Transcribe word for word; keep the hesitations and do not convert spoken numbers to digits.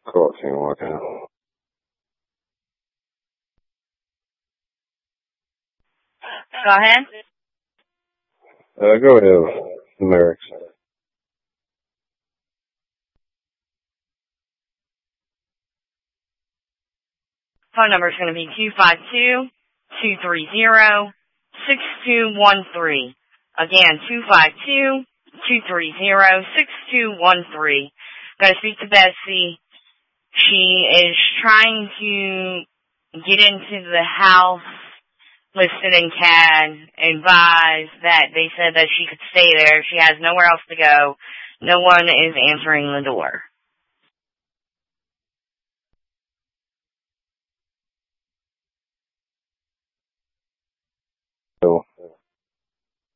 fourteen working. Go ahead. Uh, go ahead, Merrick. Phone number is going to be two five two, two three zero, six two one three. Again, two five two, two three zero, six two one three. Going to speak to Betsy. She is trying to get into the house listed in C A D, advised that they said that she could stay there. She has nowhere else to go. No one is answering the door.